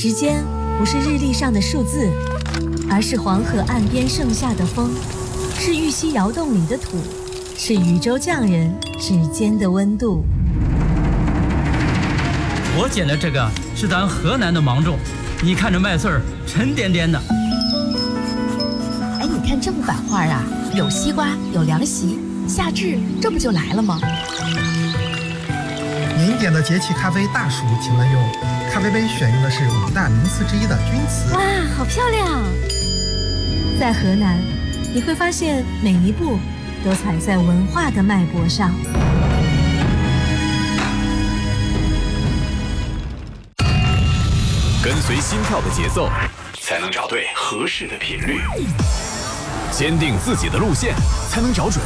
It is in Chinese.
时间不是日历上的数字，而是黄河岸边盛夏的风，是玉溪窑洞里的土，是禹州匠人指尖的温度。 我捡的这个是咱河南的芒种，你看这麦穗儿沉甸甸的。 哎，你看这幅版画啊，有西瓜，有凉席，夏至这不就来了吗？ 您点的节气咖啡大暑，请问用咖啡杯选用的是5大名词之一的钧瓷。 哇，好漂亮！ 在河南，你会发现每一步都踩在文化的脉搏上。 跟随心跳的节奏，才能找对合适的频率；坚定自己的路线，才能找准